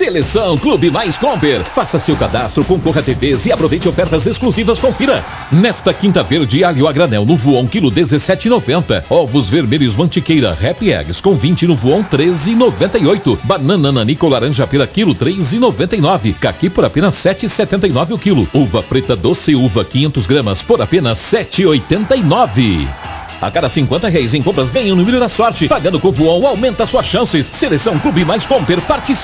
Seleção Clube Mais Compre. Faça seu cadastro, concorra a TVs e aproveite ofertas exclusivas. Confira. Nesta quinta verde, alho a granel no Voon, quilo 17,90. Ovos vermelhos Mantiqueira Happy Eggs com 20 no Voon, 13,98. Banana nanico laranja pela quilo, 3,99. Caqui por apenas 7,79 o quilo. Uva preta doce uva 500 gramas por apenas 7,89. A cada R$50 em compras ganhe o número da sorte. Pagando com o Voon aumenta suas chances. Seleção Clube Mais Compre, participe.